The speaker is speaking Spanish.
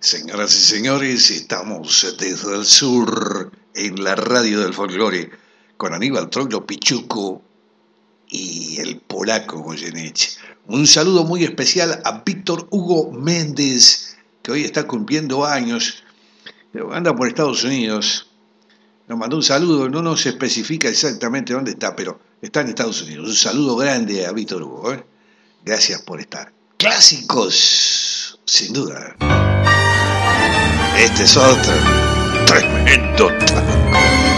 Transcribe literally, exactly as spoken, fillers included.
Señoras y señores, estamos desde el sur en la radio del folclore con Aníbal Troilo Pichuco y el polaco Goyeneche. Un saludo muy especial a Víctor Hugo Méndez, que hoy está cumpliendo años, anda por Estados Unidos. Nos mandó un saludo, no nos especifica exactamente dónde está, pero está en Estados Unidos. Un saludo grande a Víctor Hugo, ¿eh? Gracias por estar. Clásicos, sin duda. Este es otro tremendo